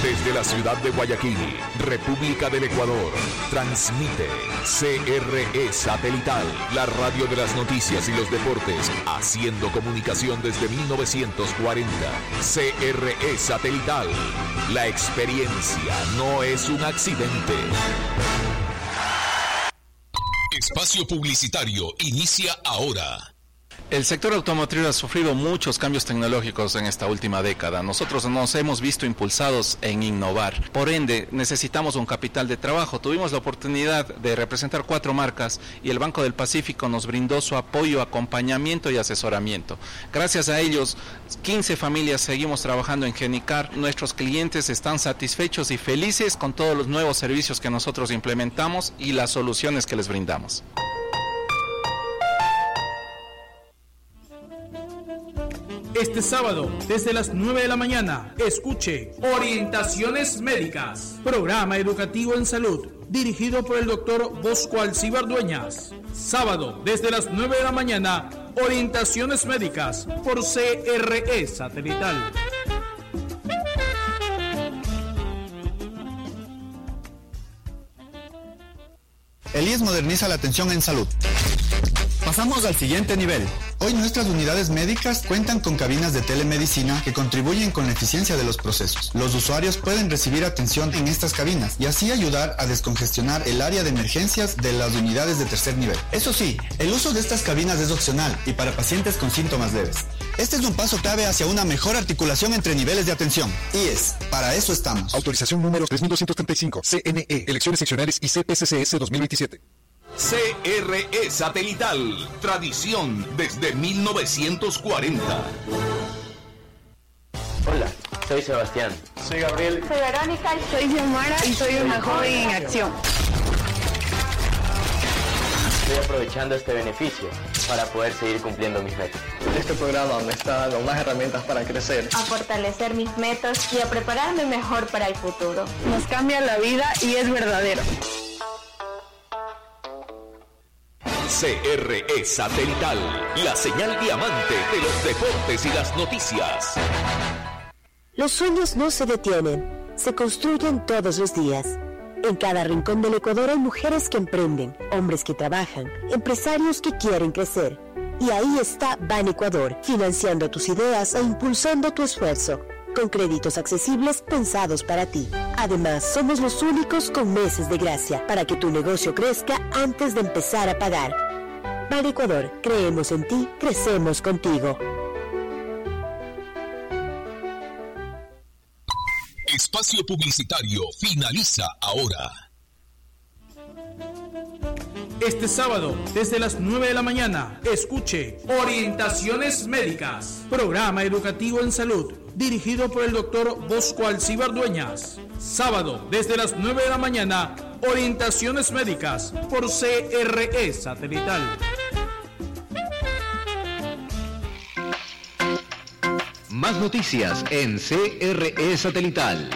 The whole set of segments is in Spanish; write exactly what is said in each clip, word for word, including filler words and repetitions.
Desde la ciudad de Guayaquil, República del Ecuador, transmite C R E Satelital, la radio de las noticias y los deportes, haciendo comunicación desde mil novecientos cuarenta. C R E Satelital, la experiencia no es un accidente. Espacio publicitario inicia ahora. El sector automotriz ha sufrido muchos cambios tecnológicos en esta última década. Nosotros nos hemos visto impulsados en innovar. Por ende, necesitamos un capital de trabajo. Tuvimos la oportunidad de representar cuatro marcas y el Banco del Pacífico nos brindó su apoyo, acompañamiento y asesoramiento. Gracias a ellos, quince familias seguimos trabajando en Genicar. Nuestros clientes están satisfechos y felices con todos los nuevos servicios que nosotros implementamos y las soluciones que les brindamos. Este sábado, desde las nueve de la mañana, escuche Orientaciones Médicas, programa educativo en salud, dirigido por el doctor Bosco Alcíbar Dueñas. Sábado, desde las nueve de la mañana, Orientaciones Médicas, por C R E Satelital. El I E S moderniza la atención en salud. Pasamos al siguiente nivel. Hoy nuestras unidades médicas cuentan con cabinas de telemedicina que contribuyen con la eficiencia de los procesos. Los usuarios pueden recibir atención en estas cabinas y así ayudar a descongestionar el área de emergencias de las unidades de tercer nivel. Eso sí, el uso de estas cabinas es opcional y para pacientes con síntomas leves. Este es un paso clave hacia una mejor articulación entre niveles de atención. I E S, para eso estamos. Autorización número tres mil doscientos treinta y cinco, C N E, Elecciones Seccionales y C P C C S dos mil veintisiete. C R E Satelital, tradición desde mil novecientos cuarenta. Hola, soy Sebastián. Soy Gabriel. Soy Verónica. Soy Xiomara y soy una joven en acción. Estoy aprovechando este beneficio para poder seguir cumpliendo mis metas. Este programa me está dando más herramientas para crecer, a fortalecer mis metas y a prepararme mejor para el futuro. Nos cambia la vida y es verdadero. C R E Satelital, la señal diamante de los deportes y las noticias. Los sueños no se detienen, se construyen todos los días. En cada rincón del Ecuador hay mujeres que emprenden, hombres que trabajan, empresarios que quieren crecer. Y ahí está Ban Ecuador, financiando tus ideas e impulsando tu esfuerzo, con créditos accesibles pensados para ti. Además, somos los únicos con meses de gracia para que tu negocio crezca antes de empezar a pagar. Ban Ecuador, creemos en ti, crecemos contigo. Espacio publicitario finaliza ahora. Este sábado, desde las nueve de la mañana, escuche Orientaciones Médicas, programa educativo en salud, dirigido por el doctor Bosco Alcíbar Dueñas. Sábado, desde las nueve de la mañana, Orientaciones Médicas, por C R E Satelital. Más noticias en C R E Satelital.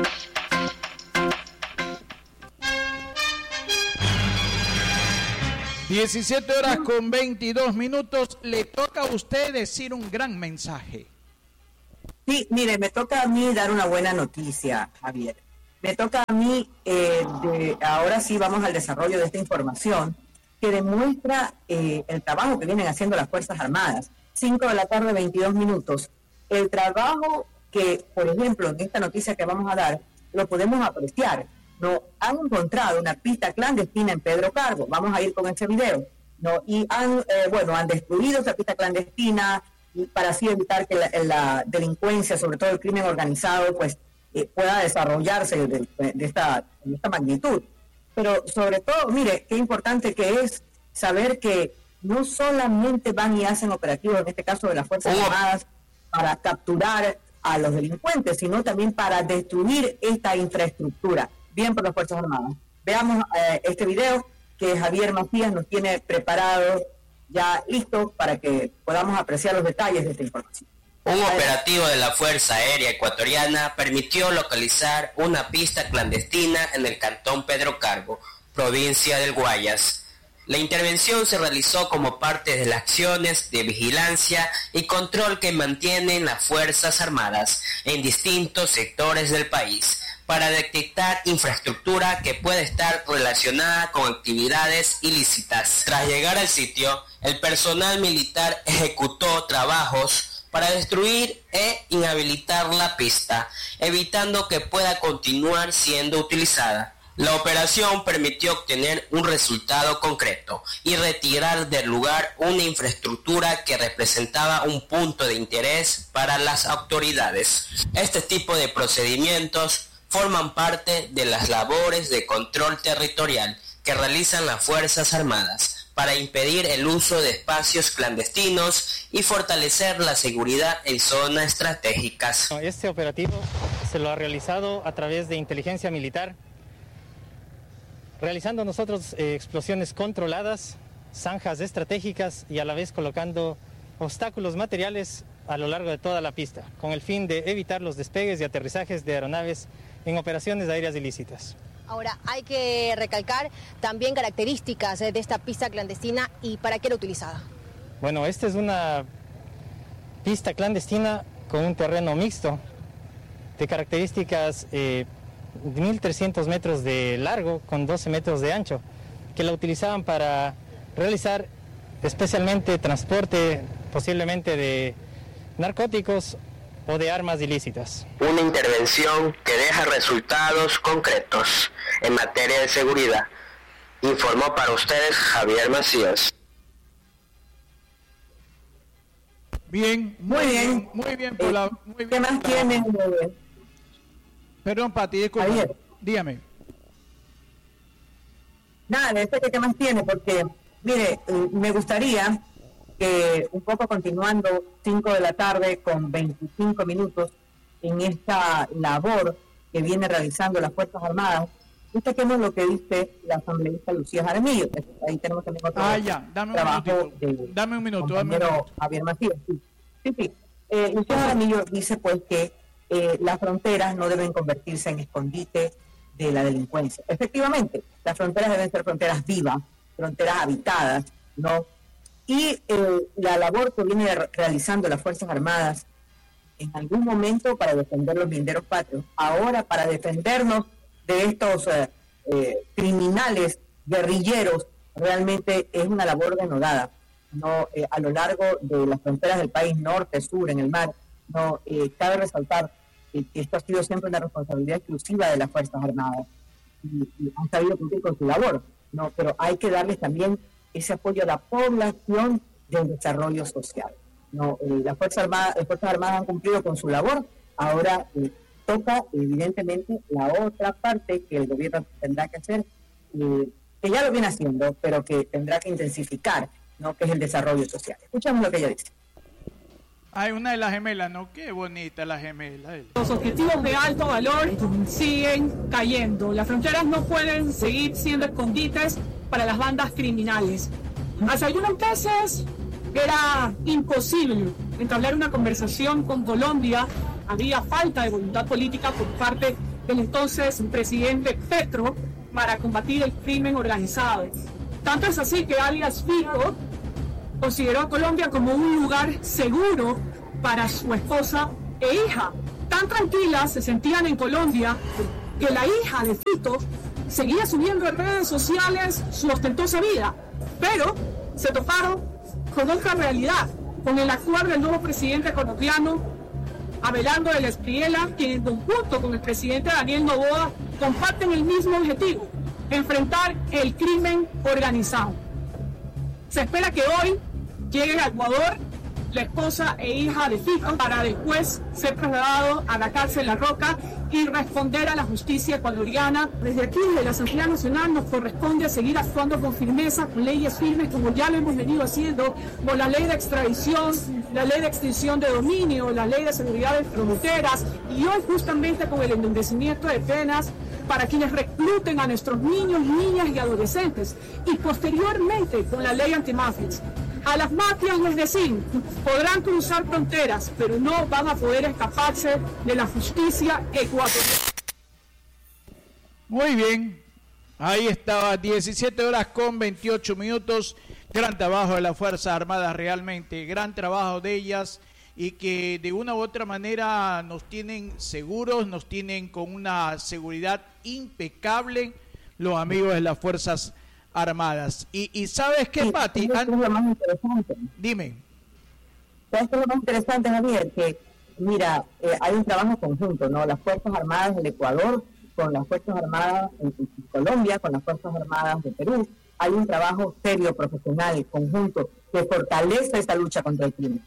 diecisiete horas con veintidós minutos. Le toca a usted decir un gran mensaje. Sí, mire, me toca a mí dar una buena noticia, Javier. Me toca a mí, eh, de, ahora sí vamos al desarrollo de esta información que demuestra eh, el trabajo que vienen haciendo las Fuerzas Armadas. cinco de la tarde, veintidós minutos. El trabajo que, por ejemplo, en esta noticia que vamos a dar, lo podemos apreciar. No han encontrado una pista clandestina en Pedro Carbo. Vamos a ir con ese video. No, y han, eh, bueno, han destruido esa pista clandestina y para así evitar que la, la delincuencia, sobre todo el crimen organizado, pues eh, pueda desarrollarse de, de, esta, de esta magnitud. Pero sobre todo, mire, qué importante que es saber que no solamente van y hacen operativos, en este caso de las Fuerzas Armadas, para capturar a los delincuentes, sino también para destruir esta infraestructura. Bien por las Fuerzas Armadas. Veamos eh, este video que Javier Macías nos tiene preparado, ya listo, para que podamos apreciar los detalles de esta información. Un operativo de la Fuerza Aérea Ecuatoriana permitió localizar una pista clandestina en el cantón Pedro Carbo, provincia del Guayas. La intervención se realizó como parte de las acciones de vigilancia y control que mantienen las Fuerzas Armadas en distintos sectores del país, para detectar infraestructura que puede estar relacionada con actividades ilícitas. Tras llegar al sitio, el personal militar ejecutó trabajos para destruir e inhabilitar la pista, evitando que pueda continuar siendo utilizada. La operación permitió obtener un resultado concreto y retirar del lugar una infraestructura que representaba un punto de interés para las autoridades. Este tipo de procedimientos forman parte de las labores de control territorial que realizan las Fuerzas Armadas para impedir el uso de espacios clandestinos y fortalecer la seguridad en zonas estratégicas. Este operativo se lo ha realizado a través de inteligencia militar, realizando nosotros eh, explosiones controladas, zanjas estratégicas y a la vez colocando obstáculos materiales a lo largo de toda la pista, con el fin de evitar los despegues y aterrizajes de aeronaves en operaciones aéreas ilícitas. Ahora, hay que recalcar también características de esta pista clandestina y para qué era utilizada. Bueno, esta es una pista clandestina con un terreno mixto de características eh, mil trescientos metros de largo con doce metros de ancho, que la utilizaban para realizar especialmente transporte posiblemente de narcóticos o de armas ilícitas. Una intervención que deja resultados concretos en materia de seguridad. Informó para ustedes Javier Macías. Bien, muy, muy bien, bien, muy bien, por la, muy bien. ¿Qué más tienen? Perdón, Pati, disculpa. Javier. Dígame. Nada, este que qué más tiene, porque, mire, me gustaría que un poco continuando cinco de la tarde con veinticinco minutos en esta labor que viene realizando las Fuerzas Armadas, destaquemos lo que dice la asambleísta Lucía Jaramillo. Ahí tenemos también otro ah, ya. Dame trabajo un de dame un minuto, dame un minuto. Javier Macías. Sí, sí. sí. Eh, Lucía Jaramillo dice pues que eh, las fronteras no deben convertirse en escondite de la delincuencia. Efectivamente, las fronteras deben ser fronteras vivas, fronteras habitadas, ¿no? Y eh, la labor que viene realizando las Fuerzas Armadas en algún momento para defender los linderos patrios, ahora para defendernos de estos eh, eh, criminales guerrilleros, realmente es una labor denodada, ¿no? Eh, a lo largo de las fronteras del país, norte, sur, en el mar, no eh, cabe resaltar eh, que esto ha sido siempre una responsabilidad exclusiva de las Fuerzas Armadas y, y han sabido cumplir con su labor, ¿no? Pero hay que darles también ese apoyo a la población del desarrollo social, ¿no? Eh, las Fuerzas Armadas, las Fuerzas Armadas han cumplido con su labor, ahora eh, toca evidentemente la otra parte que el gobierno tendrá que hacer, eh, que ya lo viene haciendo, pero que tendrá que intensificar, ¿no? Que es el desarrollo social. Escuchamos lo que ella dice. Hay una de las gemelas, ¿no? Qué bonita la gemela. Los objetivos de alto valor siguen cayendo. Las fronteras no pueden seguir siendo escondites para las bandas criminales. Hace algunos meses era imposible entablar una conversación con Colombia. Había falta de voluntad política por parte del entonces presidente Petro para combatir el crimen organizado. Tanto es así que alias Fico consideró a Colombia como un lugar seguro para su esposa e hija. Tan tranquilas se sentían en Colombia que la hija de Fito seguía subiendo en redes sociales su ostentosa vida, pero se toparon con otra realidad, con el actuar del nuevo presidente colombiano, Abelardo del Espriella, quien en conjunto con el presidente Daniel Noboa comparten el mismo objetivo: enfrentar el crimen organizado. Se espera que hoy llegue a Ecuador la esposa e hija de Fico para después ser trasladado a la cárcel La Roca y responder a la justicia ecuatoriana. Desde aquí, desde la Asamblea Nacional, nos corresponde seguir actuando con firmeza, con leyes firmes, como ya lo hemos venido haciendo, con la ley de extradición, la ley de extinción de dominio, la ley de seguridad de fronteras, y hoy justamente con el endurecimiento de penas para quienes recluten a nuestros niños, niñas y adolescentes, y posteriormente con la ley antimafias. A las mafias les decimos, podrán cruzar fronteras, pero no van a poder escaparse de la justicia ecuatoriana. Muy bien, ahí estaba, diecisiete horas con veintiocho minutos, gran trabajo de las Fuerzas Armadas realmente, gran trabajo de ellas, y que de una u otra manera nos tienen seguros, nos tienen con una seguridad impecable los amigos de las Fuerzas Armadas. Y, y ¿sabes qué, sí, Pati? Es lo más interesante. Dime. ¿Sabes qué es lo más interesante, Javier? Que, mira, eh, hay un trabajo conjunto, ¿no? Las Fuerzas Armadas del Ecuador con las Fuerzas Armadas en, en Colombia, con las Fuerzas Armadas de Perú. Hay un trabajo serio, profesional, conjunto, que fortalece esta lucha contra el crimen.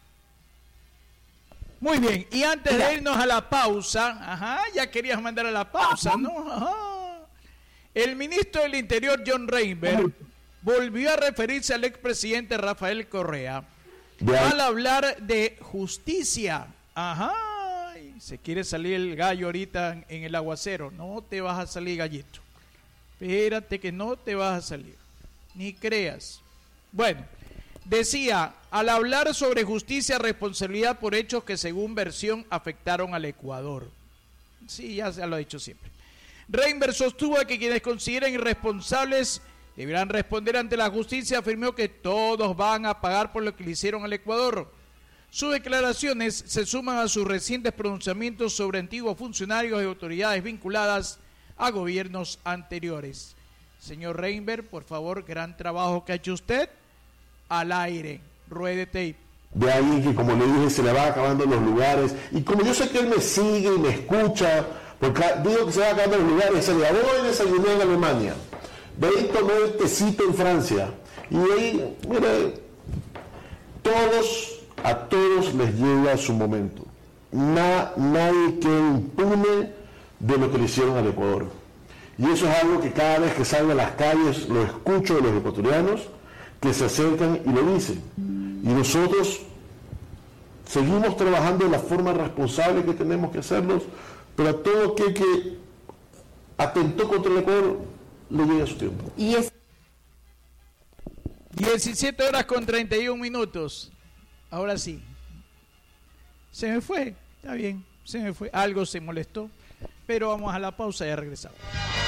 Muy bien, y antes Mira. de irnos a la pausa, ajá, ya querías mandar a la pausa, ajá. ¿no? Ajá. El ministro del Interior, John Reinberg, volvió a referirse al expresidente Rafael Correa ya. al hablar de justicia. Ajá, se quiere salir el gallo ahorita en el aguacero. No te vas a salir, gallito. Espérate que no te vas a salir. Ni creas. Bueno, decía, al hablar sobre justicia, responsabilidad por hechos que según versión afectaron al Ecuador. Sí, ya se lo ha dicho siempre. Reinberg sostuvo que quienes consideren irresponsables deberán responder ante la justicia. Afirmó que todos van a pagar por lo que le hicieron al Ecuador. Sus declaraciones se suman a sus recientes pronunciamientos sobre antiguos funcionarios y autoridades vinculadas a gobiernos anteriores. Señor Reinberg, por favor, gran trabajo que ha hecho usted. Al aire, ruede tape. De ahí que, como le dije, se le va acabando los lugares. Y como yo sé que él me sigue y me escucha, porque digo que se va acabando los lugares, se le voy desayuné en Alemania, de ahí tomé el tecito en Francia, y de ahí, mire, todos, a todos les llega su momento. Na, nadie queda impune de lo que le hicieron al Ecuador. Y eso es algo que cada vez que salgo a las calles lo escucho de los ecuatorianos que se acercan y lo dicen. Y nosotros seguimos trabajando de la forma responsable que tenemos que hacerlos, pero a todo aquel que atentó contra el Ecuador le llega su tiempo. Y es diecisiete horas con treinta y un minutos. Ahora sí. Se me fue. Está bien. Se me fue. Algo se molestó. Pero vamos a la pausa y ya regresamos.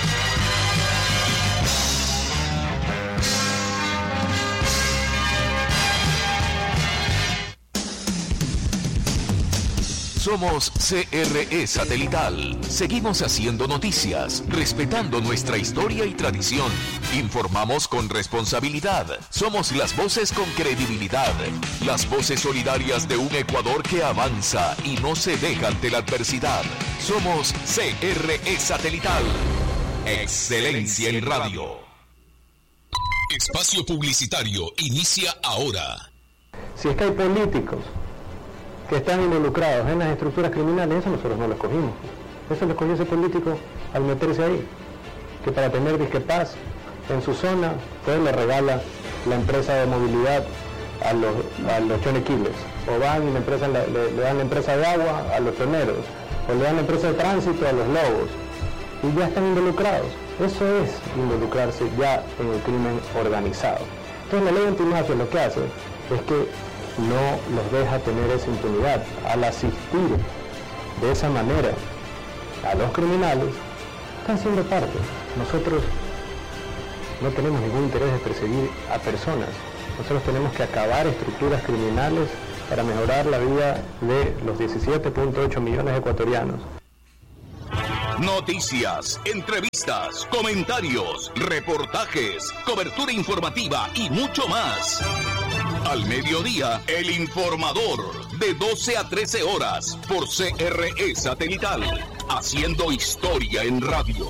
Somos C R E Satelital. Seguimos haciendo noticias, respetando nuestra historia y tradición. Informamos con responsabilidad. Somos las voces con credibilidad. Las voces solidarias de un Ecuador que avanza y no se deja ante la adversidad. Somos C R E Satelital. Excelencia en radio. Espacio publicitario inicia ahora. Si es que hay políticos que están involucrados en las estructuras criminales, eso nosotros no lo escogimos. Eso lo escogió ese político al meterse ahí, que para tener disque paz en su zona, pues le regala la empresa de movilidad a los, a los chonequiles, o van y la empresa, le, le dan la empresa de agua a los choneros, o le dan la empresa de tránsito a los lobos, y ya están involucrados. Eso es involucrarse ya en el crimen organizado. Entonces la ley antimafia lo que hace es que no los deja tener esa impunidad. Al asistir de esa manera a los criminales, están siendo parte. Nosotros no tenemos ningún interés de perseguir a personas. Nosotros tenemos que acabar estructuras criminales para mejorar la vida de los diecisiete punto ocho millones de ecuatorianos. Noticias, entrevistas, comentarios, reportajes, cobertura informativa y mucho más. Al mediodía, El Informador, de doce a trece horas, por C R E Satelital, haciendo historia en radio.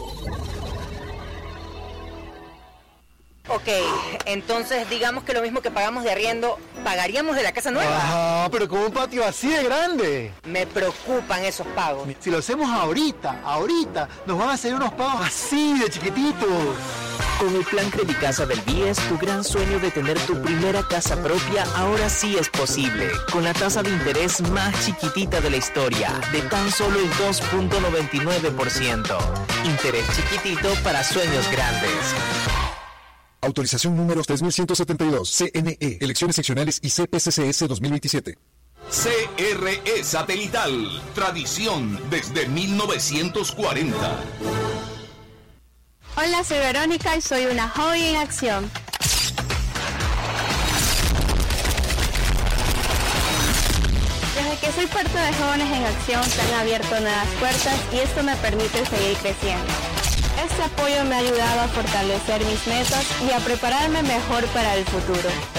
Ok, entonces digamos que lo mismo que pagamos de arriendo, ¿pagaríamos de la casa nueva? Ah, pero con un patio así de grande. Me preocupan esos pagos. Si lo hacemos ahorita, ahorita, nos van a hacer unos pagos así de chiquititos. Con el plan Credicasa del B I E S, tu gran sueño de tener tu primera casa propia ahora sí es posible. Con la tasa de interés más chiquitita de la historia, de tan solo el dos punto noventa y nueve por ciento. Interés chiquitito para sueños grandes. Autorización número tres mil ciento setenta y dos, C N E, Elecciones Seccionales y C P C C S dos mil veintisiete. C R E Satelital, tradición desde mil novecientos cuarenta. Hola, soy Verónica y soy una joven en acción. Porque soy parte de Jóvenes en Acción que han abierto nuevas puertas y esto me permite seguir creciendo. Este apoyo me ha ayudado a fortalecer mis metas y a prepararme mejor para el futuro.